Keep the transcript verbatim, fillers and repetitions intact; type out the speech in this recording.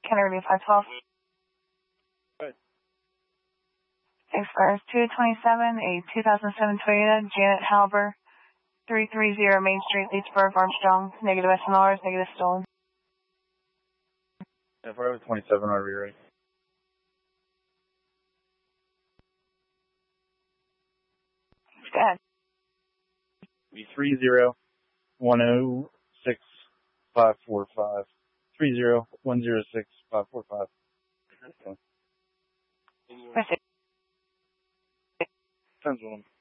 Kennedy five twelve. Good. Expires two twenty-seven, a two thousand seven Toyota Janet Halber, three thirty Main Street, Leedsburg, Armstrong. Negative S M Rs, negative stolen. If I was twenty-seven, I'd be ready. Go ahead. Be three zero one zero six five four five. Three zero one zero six five four five. Proceed. Depends on them.